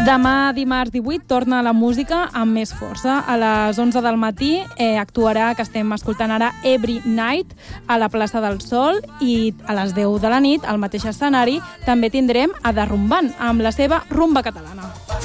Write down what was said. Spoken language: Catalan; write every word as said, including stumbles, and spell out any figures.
Demà, dimarts divuit, torna la música amb més força. A les onze del matí eh, actuarà, que estem escoltant ara, Every Night, a la plaça del Sol, i a les deu de la nit, al mateix escenari, també tindrem a Derrumbant, amb la seva rumba catalana.